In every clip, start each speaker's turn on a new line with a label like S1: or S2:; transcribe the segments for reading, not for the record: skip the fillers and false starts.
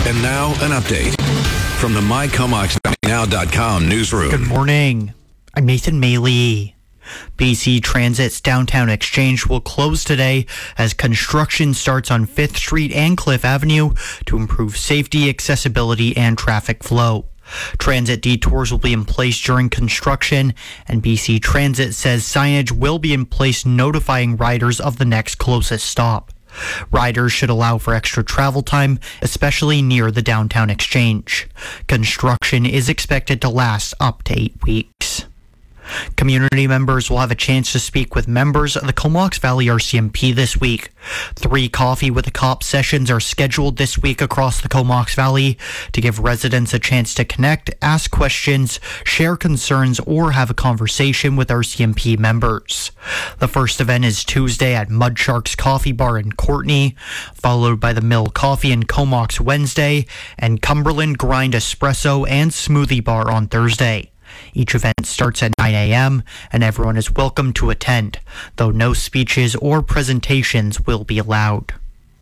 S1: And now an update from the MyComoxValleyNow.com newsroom.
S2: Good morning. I'm Nathan Maley. BC Transit's downtown exchange will close today as construction starts on 5th Street and Cliff Avenue to improve safety, accessibility, and traffic flow. Transit detours will be in place during construction, and BC Transit says signage will be in place notifying riders of the next closest stop. Riders should allow for extra travel time, especially near the downtown exchange. Construction is expected to last up to 8 weeks. Community members will have a chance to speak with members of the Comox Valley RCMP this week. 3 Coffee with the Cop sessions are scheduled this week across the Comox Valley to give residents a chance to connect, ask questions, share concerns, or have a conversation with RCMP members. The first event is Tuesday at Mud Sharks Coffee Bar in Courtenay, followed by the Mill Coffee in Comox Wednesday, and Cumberland Grind Espresso and Smoothie Bar on Thursday. Each event starts at 9 a.m. and everyone is welcome to attend, though no speeches or presentations will be allowed.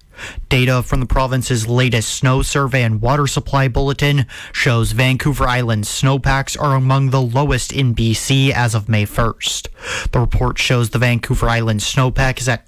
S2: Data from the province's latest snow survey and water supply bulletin shows Vancouver Island's snowpacks are among the lowest in BC as of May 1st. The report shows the Vancouver Island snowpack is at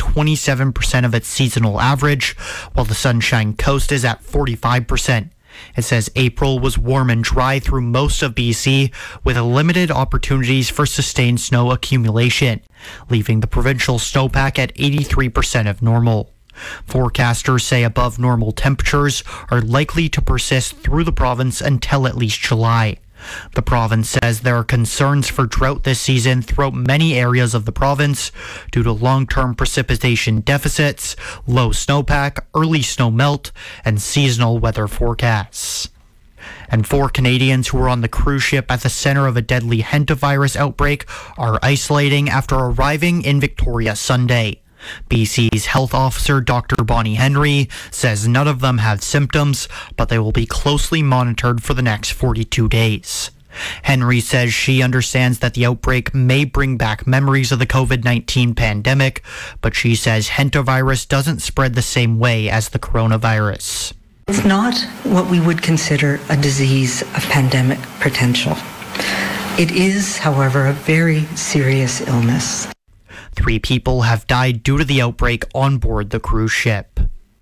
S2: 27% of its seasonal average, while the Sunshine Coast is at 45%. It says April was warm and dry through most of BC, with limited opportunities for sustained snow accumulation, leaving the provincial snowpack at 83% of normal. Forecasters say above normal temperatures are likely to persist through the province until at least July. The province says there are concerns for drought this season throughout many areas of the province due to long-term precipitation deficits, low snowpack, early snow melt, and seasonal weather forecasts. And 4 Canadians who were on the cruise ship at the center of a deadly hantavirus outbreak are isolating after arriving in Victoria Sunday. BC's health officer, Dr. Bonnie Henry, says none of them have symptoms, but they will be closely monitored for the next 42 days. Henry says she understands that the outbreak may bring back memories of the COVID-19 pandemic, but she says hantavirus doesn't spread the same way as the coronavirus.
S3: It's not what we would consider a disease of pandemic potential. It is, however, a very serious illness.
S2: 3 people have died due to the outbreak on board the cruise ship.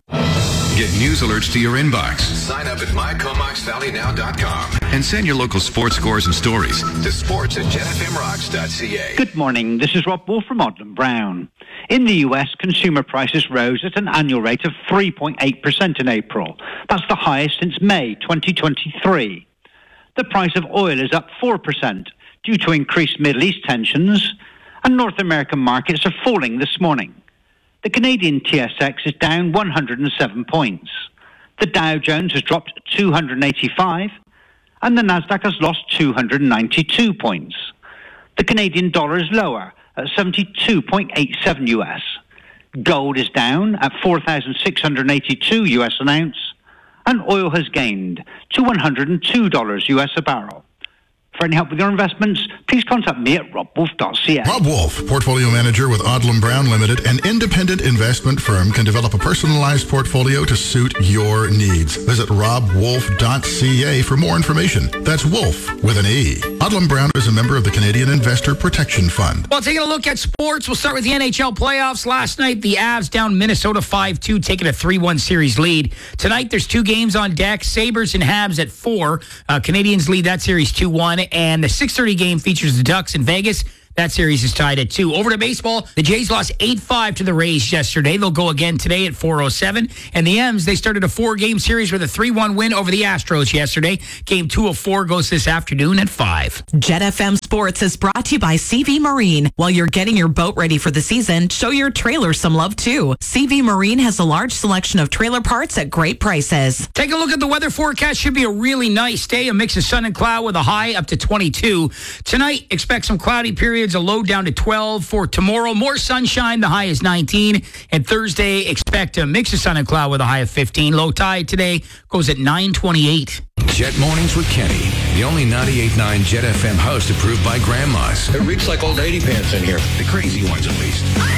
S1: Get news alerts to your inbox. Sign up at MyComoxValleyNow.com and send your local sports scores and stories to sports@jetfmrocks.ca.
S4: Good morning. This is Rob Wolf from Odlum Brown. In the US, consumer prices rose at an annual rate of 3.8% in April. That's the highest since May 2023. The price of oil is up 4% due to increased Middle East tensions, and North American markets are falling this morning. The Canadian TSX is down 107 points. The Dow Jones has dropped 285, and the Nasdaq has lost 292 points. The Canadian dollar is lower at 72.87 US. Gold is down at 4,682 US an ounce, and oil has gained to $102 US a barrel. For any help with your investments, please contact me at robwolf.ca.
S5: Rob Wolf, Portfolio Manager with Odlum Brown Limited, an independent investment firm, can develop a personalized portfolio to suit your needs. Visit robwolf.ca for more information. That's Wolf with an E. Odlum Brown is a member of the Canadian Investor Protection Fund.
S6: Well, taking a look at sports, we'll start with the NHL playoffs. Last night, the Avs down Minnesota 5-2, taking a 3-1 series lead. Tonight, there's 2 games on deck. Sabres and Habs at 4. Canadians lead that series 2-1. And the 6:30 game features the Ducks in Vegas. That series is tied at 2. Over to baseball, the Jays lost 8-5 to the Rays yesterday. They'll go again today at 4:07. And the M's, they started a 4-game series with a 3-1 win over the Astros yesterday. Game 2 of 4 goes this afternoon at 5.
S7: Jet FM Sports is brought to you by CV Marine. While you're getting your boat ready for the season, show your trailer some love too. CV Marine has a large selection of trailer parts at great prices.
S6: Take a look at the weather forecast. Should be a really nice day. A mix of sun and cloud with a high up to 22. Tonight, expect some cloudy periods, a low down to 12. For tomorrow, more sunshine, the high is 19. And Thursday, expect a mix of sun and cloud with a high of 15. Low tide today goes at 9:28.
S1: Jet Mornings with Kenny, the only 98.9 Jet FM host approved by grandmas.
S8: It reeks like old lady pants in here.
S1: The crazy ones, at least.